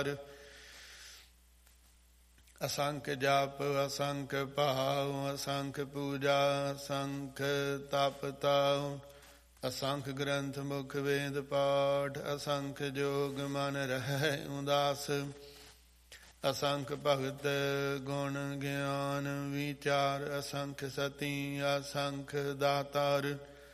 ਅਸੰਖ ਜਪ ਅਸੰਖ ਭਾਵ ਅਸੰਖ ਪੂਜਾ ਅਸੰਖ ਤਪ ਤਾਉ ਅਸੰਖ ਗ੍ਰੰਥ ਮੁਖ ਵੇਦ ਪਾਠ ਅਸੰਖ ਜੋਗ ਮਨ ਰਹਿ ਉਦਾਸ ਅਸੰਖ ਭਗਤ ਗੁਣ ਗਿਆਨ ਵਿਚਾਰ ਅਸੰਖ ਸਤੀ ਅਸੰਖ ਦਾਤਾਰ